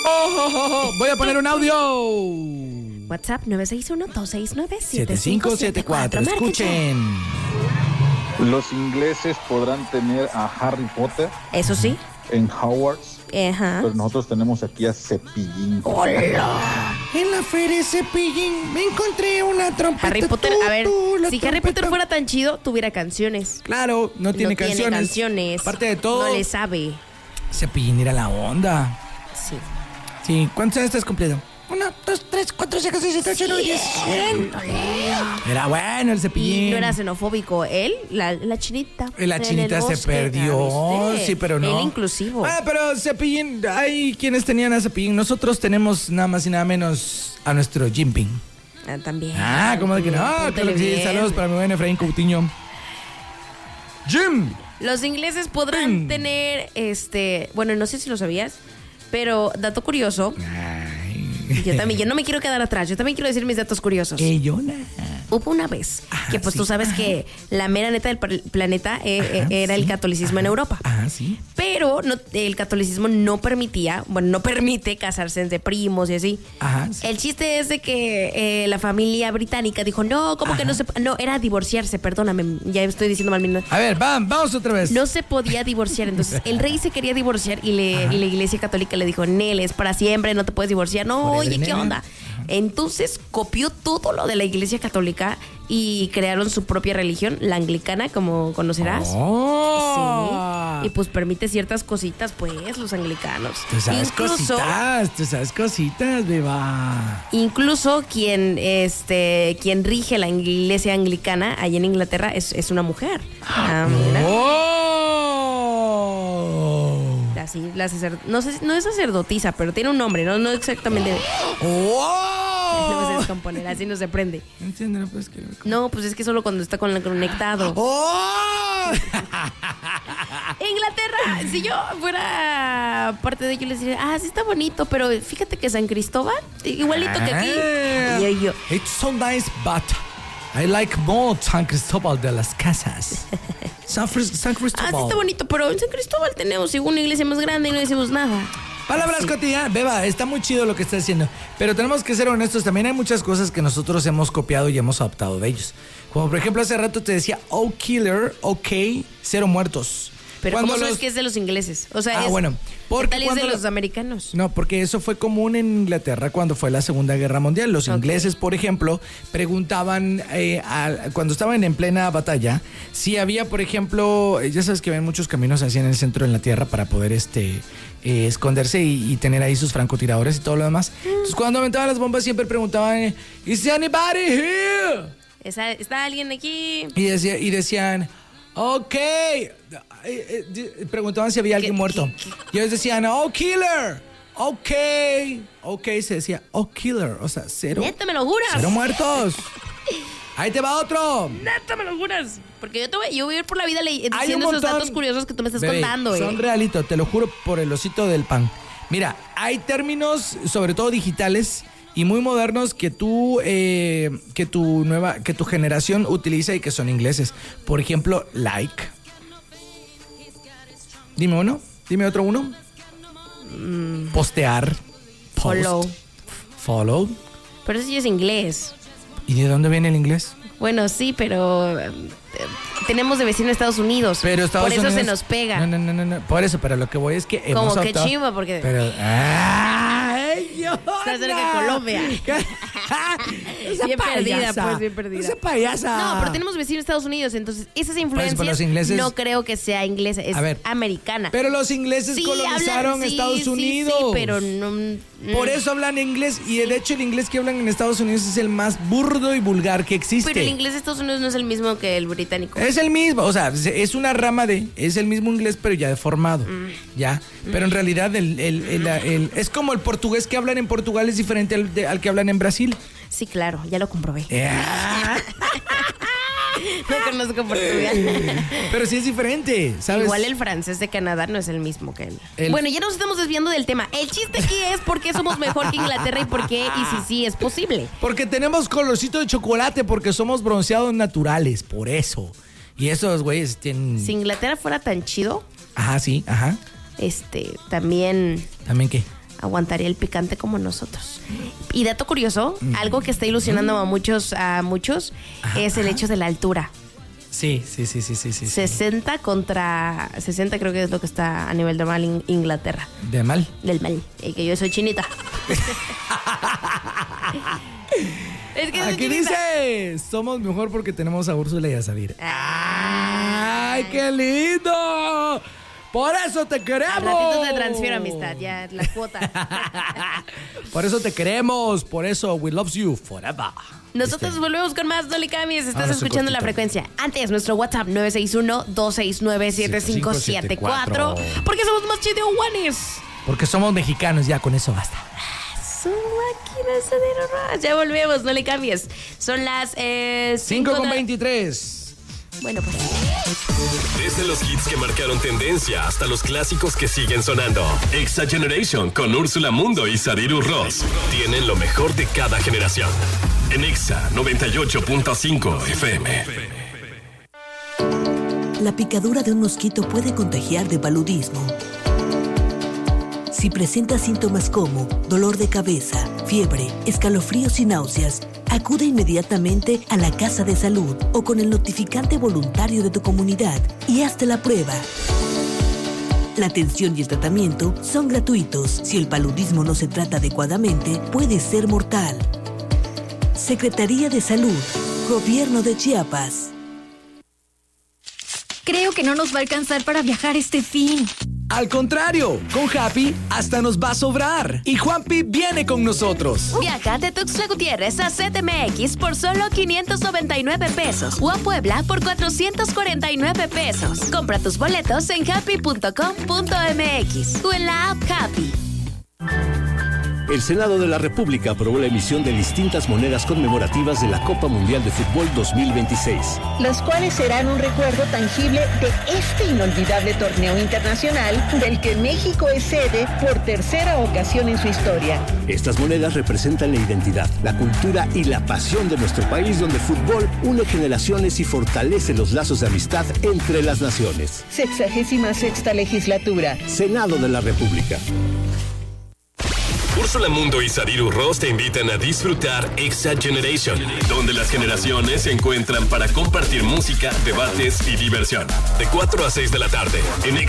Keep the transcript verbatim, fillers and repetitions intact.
Oh, oh, oh, oh. Voy a poner un audio. WhatsApp nueve seis uno, dos seis nueve, siete cinco siete cuatro. Escuchen. Los ingleses podrán tener a Harry Potter. Eso sí. En Hogwarts. Ajá. Pues nosotros tenemos aquí a Cepillín. ¡Hola! En la feria Cepillín me encontré una trompeta. Harry Potter, tú, a ver, tú, si trompeta. Harry Potter fuera tan chido, tuviera canciones. Claro, no tiene no canciones. Tiene canciones. Aparte de todo, no le sabe. Cepillín era la onda. Sí. Sí, ¿cuántos años estás cumplido? Uno, dos, tres, cuatro, cinco, seis, siete, ocho, nueve, diez, cien. Era bueno el Cepillín. Y no era xenofóbico. Él, la, la chinita. La chinita se bosque, perdió. ¿viste? Sí, pero no. Él inclusivo. Ah, pero Cepillín, hay quienes tenían a Cepillín. Nosotros tenemos nada más y nada menos a nuestro Jimping. Ah, también. Ah, ¿cómo de que no? Claro que sí. Saludos para mi buen Efraín Coutinho. Jim. Los ingleses podrán Jim. tener, este, bueno, no sé si lo sabías, pero dato curioso. Ay. Yo también, yo no me quiero quedar atrás. Yo también quiero decir mis datos curiosos. Ellona. Hubo una vez Ah, que pues sí. tú sabes Ajá. que la mera neta del pl- planeta eh, Ajá, eh, era sí. el catolicismo en Ajá. Europa. Ah, sí. Pero no, el catolicismo no permitía, bueno, no permite casarse entre primos y así. Ajá. Sí. El chiste es de que eh, la familia británica dijo, no, ¿cómo Ajá. que no se... No, era divorciarse, perdóname, ya estoy diciendo mal mi nombre. A ver, va, vamos otra vez. No se podía divorciar, entonces el rey se quería divorciar y, le, Ajá. y la iglesia católica le dijo, Nel, es para siempre, no te puedes divorciar. No, Forever oye, and ¿qué ever. onda? Ajá. Entonces copió todo lo de la iglesia católica y crearon su propia religión, la anglicana, como conocerás. Oh. Sí. Y pues permite ciertas cositas, pues, los anglicanos. Tú sabes Incluso, cositas, tú sabes cositas, beba. incluso quien, este, quien rige la iglesia anglicana allá en Inglaterra es, es una mujer. Ah, mira. ¡Oh! Así, la sacer- no sé, si- no es sacerdotisa, pero tiene un nombre, no, no exactamente. ¡Oh! No se descomponer, así no se prende. Entiendo, no puedes creer. No, pues es que solo cuando está con el conectado. ¡Oh! Inglaterra, si yo fuera parte de ellos, les diría, ah, sí está bonito, pero fíjate que San Cristóbal, igualito que aquí. Ah. Y yo, yo, It's so nice, but I like more San Cristóbal de las Casas. San, Fris- San ah, sí Cristóbal. está bonito, pero en San Cristóbal tenemos una iglesia más grande y no decimos nada. Palabras Sí. cotidianas. Beba, está muy chido lo que está haciendo. Pero tenemos que ser honestos. También hay muchas cosas que nosotros hemos copiado y hemos adaptado de ellos. Como por ejemplo, hace rato te decía, oh, killer, ok, cero muertos. Pero Cuando ¿cómo sabes los- que es de los ingleses? O sea, Ah, es, bueno, porque ¿qué tal es de cuando los lo- americanos? No, porque eso fue común en Inglaterra cuando fue la Segunda Guerra Mundial. Los Ok. ingleses, por ejemplo, preguntaban eh, a- cuando estaban en plena batalla si había, por ejemplo, eh, ya sabes que ven muchos caminos así en el centro de la tierra para poder este eh, esconderse y, y tener ahí sus francotiradores y todo lo demás. Entonces, cuando aventaban las bombas siempre preguntaban, eh, ¿Is there anybody here? ¿Está, está alguien aquí? Y, decía, y decían, ok. Eh, eh, di- preguntaban si había alguien ¿Qué- muerto. qué- qué? Y ellos decían, oh, killer. Ok. Ok, se decía, oh, killer. O sea, cero. ¿Neta me lo juras? Cero muertos. Ahí te va otro. Neta me lo juras. Porque yo, te voy, yo voy a ir por la vida le- Hay un diciendo esos montón- datos curiosos que tú me estás Bebé, contando, son eh. realitos, te lo juro por el osito del pan. Mira, hay términos, sobre todo digitales y muy modernos, que tú, eh, que tu nueva, que tu generación utiliza y que son ingleses. Por ejemplo, like. Dime uno, dime otro uno. Postear. Post, Follow. Follow. Pero eso sí es inglés. ¿Y de dónde viene el inglés? Bueno, sí, pero eh, tenemos de vecino Estados Unidos. Pero Estados por eso Unidos- se nos pega. No, no, no, no, no. Por eso, pero lo que voy es que hemos Como que optado- chiva, porque- Pero... ¡Ay, Está cerca de Colombia. Esa Bien perdida, payasa. pues, bien perdida. Esa payasa. No, pero tenemos vecino Estados Unidos, entonces esas influencias pues, los ingleses- no creo que sea inglesa, es A ver. americana. Pero los ingleses Sí, colonizaron hablan- sí, Estados sí, Unidos. Sí, pero no. mm, Por eso hablan inglés. Y de hecho el inglés que hablan en Estados Unidos es el más burdo y vulgar que existe. Pero el inglés de Estados Unidos no es el mismo que el británico. Es el mismo, o sea, es una rama de, es el mismo inglés pero ya deformado, Mm. ya. Pero en realidad el, el- el- el- es como el portugués que hablan en Portugal es diferente al, de- al que hablan en Brasil. Sí, claro, ya lo comprobé. Ah, No conozco Portugal. pero sí es diferente, ¿sabes? Igual el francés de Canadá no es el mismo que él. El- Bueno, ya nos estamos desviando del tema. El chiste aquí es por qué somos mejor que Inglaterra y por qué, y si sí es posible. Porque tenemos colorcito de chocolate, porque somos bronceados naturales, por eso. Y esos güeyes tienen... Si Inglaterra fuera tan chido, Ajá, sí, ajá. este, también ¿También qué? aguantaría el picante como nosotros. Y dato curioso, mm. algo que está ilusionando mm. a muchos, a muchos ajá, es el hecho de la altura. Sí, sí, sí, sí, sí, sí. sesenta contra sesenta creo que es lo que está a nivel de mal in- Inglaterra. ¿De mal? Del mal. Y que yo soy chinita. Es que aquí dice, somos mejor porque tenemos a Úrsula y a Sadir. ¡Ay, qué lindo! Por eso te queremos. Al ratito te transfiero amistad, ya la cuota. Por eso te queremos, por eso we love you forever. Nosotros este. volvemos con más Dolly Camis. Estás ah, escuchando la frecuencia. Antes, nuestro WhatsApp nueve seis uno, dos seis nueve, siete cinco siete cuatro. Porque somos más chideoguanes. Porque somos mexicanos, ya con eso basta. Son máquinas de... Ya volvemos, no le cambies. Son las eh, cinco con veintitrés. Bueno, pues. Desde los hits que marcaron tendencia hasta los clásicos que siguen sonando. Exa Generation con Úrsula Mundo y Sadiru Ross tienen lo mejor de cada generación. En Exa noventa y ocho punto cinco F M. La picadura de un mosquito puede contagiar de paludismo. Si presenta síntomas como dolor de cabeza, fiebre, escalofríos y náuseas, acude inmediatamente a la casa de salud o con el notificante voluntario de tu comunidad y hazte la prueba. La atención y el tratamiento son gratuitos. Si el paludismo no se trata adecuadamente, puede ser mortal. Secretaría de Salud, Gobierno de Chiapas. Creo que no nos va a alcanzar para viajar este fin. Al contrario, con Happy hasta nos va a sobrar. Y Juanpi viene con nosotros. Viaja de Tuxtla Gutiérrez a C D M X por solo quinientos noventa y nueve pesos o a Puebla por cuatrocientos cuarenta y nueve pesos. Compra tus boletos en happy punto com punto m x o en la app Happy. El Senado de la República aprobó la emisión de distintas monedas conmemorativas de la Copa Mundial de Fútbol dos mil veintiséis. Las cuales serán un recuerdo tangible de este inolvidable torneo internacional del que México es sede por tercera ocasión en su historia. Estas monedas representan la identidad, la cultura y la pasión de nuestro país, donde el fútbol une generaciones y fortalece los lazos de amistad entre las naciones. Sexagésima sexta legislatura. Senado de la República. Úrsula Mundo y Sadiru Ross te invitan a disfrutar Exa Generation, donde las generaciones se encuentran para compartir música, debates y diversión. De cuatro a seis de la tarde, en